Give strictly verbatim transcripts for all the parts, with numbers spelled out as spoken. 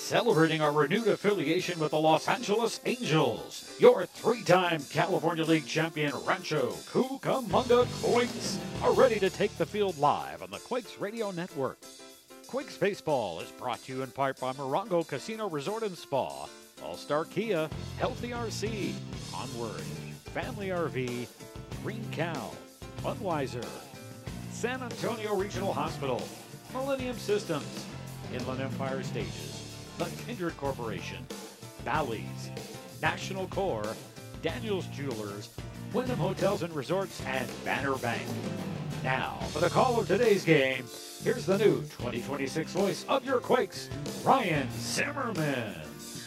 Celebrating our renewed affiliation with the Los Angeles Angels, your three-time California League champion Rancho Cucamonga Quakes are ready to take the field live on the Quakes Radio Network. Quakes Baseball is brought to you in part by Morongo Casino Resort and Spa, All-Star Kia, Healthy R C, Onward, Family R V, Green Cow, Budweiser, San Antonio Regional Hospital, Millennium Systems, Inland Empire Stages, The Kindred Corporation, Bally's, National Core, Daniels Jewelers, Wyndham Hotels and Resorts, and Banner Bank. Now, for the call of today's game, here's the new twenty twenty-six voice of your Quakes, Ryan Zimmerman.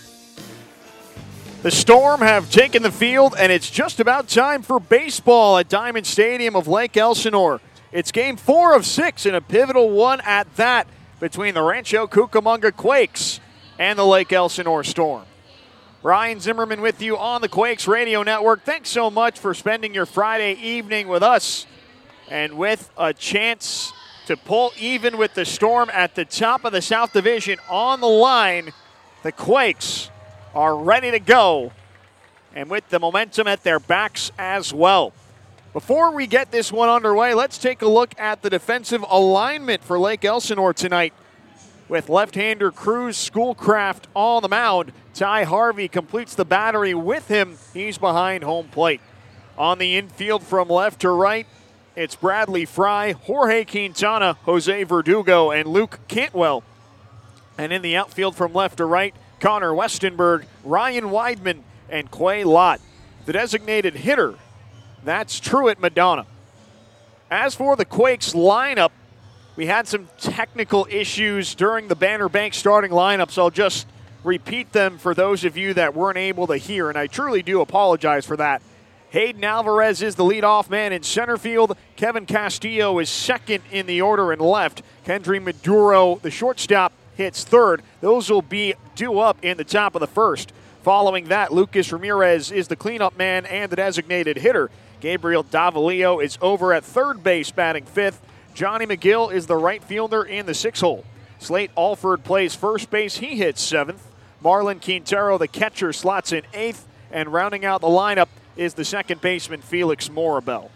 The Storm have taken the field, and it's just about time for baseball at Diamond Stadium of Lake Elsinore. It's game four of six and a pivotal one at that between the Rancho Cucamonga Quakes and the Lake Elsinore Storm. Ryan Zimmerman with you on the Quakes Radio Network. Thanks so much for spending your Friday evening with us and with a chance to pull even with the Storm at the top of the South Division on the line. The Quakes are ready to go, and with the momentum at their backs as well. Before we get this one underway, let's take a look at the defensive alignment for Lake Elsinore tonight. With left-hander Cruz Schoolcraft on the mound, Ty Harvey completes the battery with him. He's behind home plate. On the infield from left to right, it's Bradley Fry, Jorge Quintana, Jose Verdugo, and Luke Cantwell. And in the outfield from left to right, Connor Westenberg, Ryan Weidman, and Quay Lott. The designated hitter, that's Truett Madonna. As for the Quakes lineup, we had some technical issues during the Banner Bank starting lineup, so I'll just repeat them for those of you that weren't able to hear, and I truly do apologize for that. Hayden Alvarez is the leadoff man in center field. Kevin Castillo is second in the order in left. Kendry Maduro, the shortstop, hits third. Those will be due up in the top of the first. Following that, Lucas Ramirez is the cleanup man and the designated hitter. Gabriel Davalillo is over at third base batting fifth. Johnny McGill is the right fielder in the six hole. Slate Alford plays first base. He hits seventh. Marlon Quintero, the catcher, slots in eighth. And rounding out the lineup is the second baseman, Felix Morabel.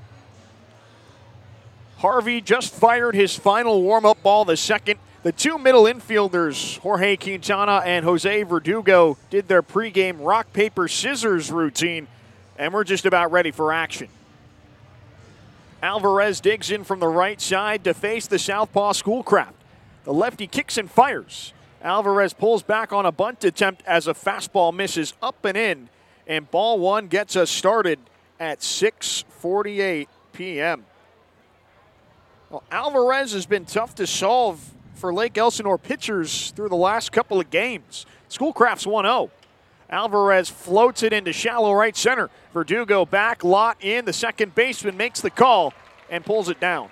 Harvey just fired his final warm-up ball the second. The two middle infielders, Jorge Quintana and Jose Verdugo, did their pregame rock, paper, scissors routine, and we're just about ready for action. Alvarez digs in from the right side to face the southpaw Schoolcraft. The lefty kicks and fires. Alvarez pulls back on a bunt attempt as a fastball misses up and in, and ball one gets us started at six forty-eight p.m. Well, Alvarez has been tough to solve for Lake Elsinore pitchers through the last couple of games. Schoolcraft's one oh. Alvarez floats it into shallow right center. Verdugo back, Lott in. The second baseman makes the call and pulls it down.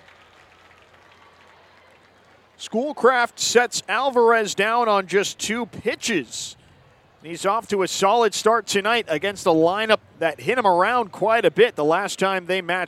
Schoolcraft sets Alvarez down on just two pitches. He's off to a solid start tonight against a lineup that hit him around quite a bit the last time they matched